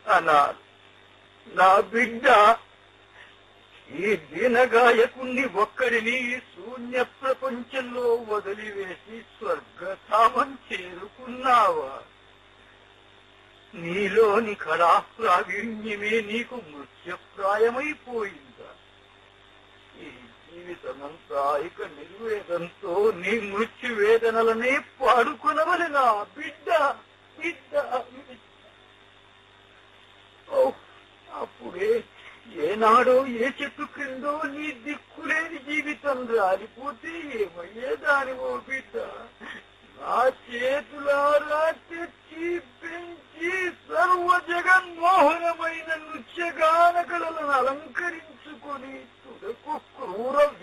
అనా నా బిడ్డ ఈ దీనగాయకుణ్ణి ఒక్కడిని శూన్య ప్రపంచంలో వదిలివేసి స్వర్గధామం చేరుకున్నావా? నీలోని కళా ప్రావీణ్యమే నీకు మృత్యప్రాయమైపోయిందా? ఈ జీవితమంతా ఇక నిర్వేదంతో నీ మృత్యు వేదనలనే పాడుకొనవలెనా బిడ్డ? బిడ్డ అప్పుడే ఏనాడో ఏ చెట్టు క్రిందో నీ దిక్కులేని జీవితం రాలిపోతే ఏమయ్యేదానివో బిడ్డ. నా చేతులారా తెచ్చి పెంచి సర్వ జగన్మోహనమైన నృత్యగాన కళలను అలంకరించుకొని తుదకు క్రూర